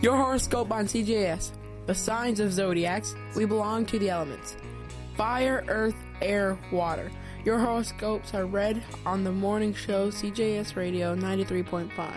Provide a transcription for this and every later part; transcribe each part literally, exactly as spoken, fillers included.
Your horoscope on C J S. The signs of zodiacs. We belong to the elements. Fire, earth, air, water. Your horoscopes are read on the morning show C J S Radio ninety-three point five.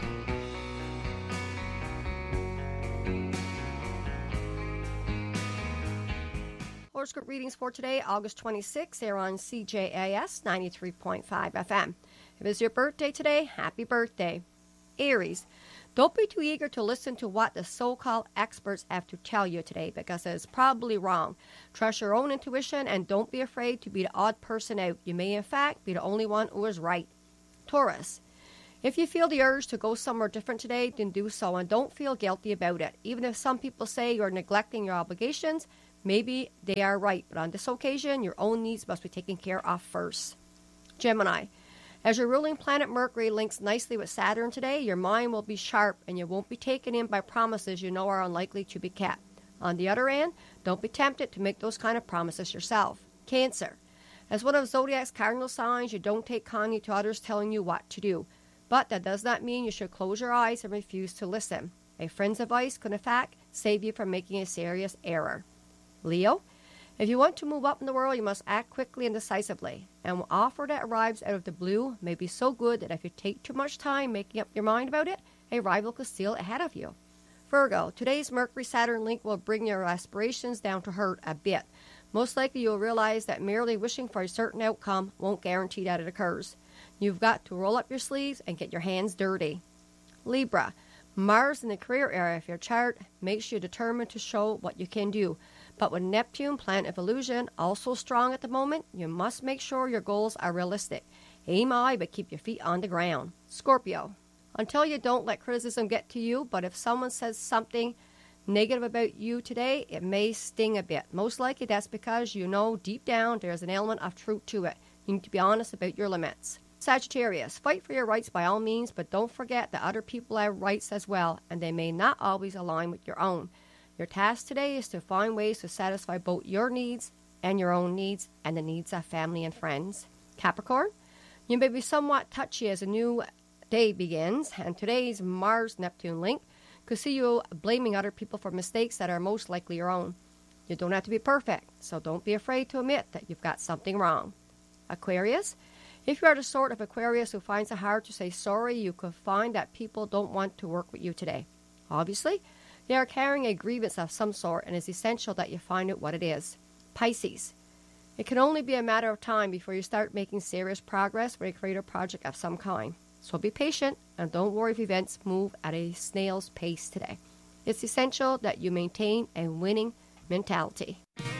Horoscope readings for today, August twenty-sixth, here on C J A S ninety-three point five F M. If it's your birthday today, happy birthday. Aries, don't be too eager to listen to what the so-called experts have to tell you today, because it's probably wrong. Trust your own intuition and don't be afraid to be the odd person out. You may, in fact, be the only one who is right. Taurus, if you feel the urge to go somewhere different today, then do so and don't feel guilty about it. Even if some people say you're neglecting your obligations, maybe they are right, but on this occasion, your own needs must be taken care of first. Gemini, as your ruling planet Mercury links nicely with Saturn today, your mind will be sharp and you won't be taken in by promises you know are unlikely to be kept. On the other hand, don't be tempted to make those kind of promises yourself. Cancer, as one of Zodiac's cardinal signs, you don't take kindly to others telling you what to do. But that does not mean you should close your eyes and refuse to listen. A friend's advice could in fact save you from making a serious error. Leo, if you want to move up in the world, you must act quickly and decisively. And an offer that arrives out of the blue may be so good that if you take too much time making up your mind about it, a rival could steal ahead of you. Virgo, today's Mercury-Saturn link will bring your aspirations down to hurt a bit. Most likely you'll realize that merely wishing for a certain outcome won't guarantee that it occurs. You've got to roll up your sleeves and get your hands dirty. Libra, Mars in the career area of your chart makes you determined to show what you can do. But with Neptune, planet of illusion, also strong at the moment, you must make sure your goals are realistic. Aim high, but keep your feet on the ground. Scorpio, until you don't let criticism get to you, but if someone says something negative about you today, it may sting a bit. Most likely that's because you know deep down there's an element of truth to it. You need to be honest about your limits. Sagittarius, fight for your rights by all means, but don't forget that other people have rights as well, and they may not always align with your own. Your task today is to find ways to satisfy both your needs and your own needs and the needs of family and friends. Capricorn, you may be somewhat touchy as a new day begins, and today's Mars-Neptune link could see you blaming other people for mistakes that are most likely your own. You don't have to be perfect, so don't be afraid to admit that you've got something wrong. Aquarius, if you are the sort of Aquarius who finds it hard to say sorry, you could find that people don't want to work with you today. Obviously, they are carrying a grievance of some sort, and it's essential that you find out what it is. Pisces, it can only be a matter of time before you start making serious progress with a creative project of some kind. So be patient and don't worry if events move at a snail's pace today. It's essential that you maintain a winning mentality.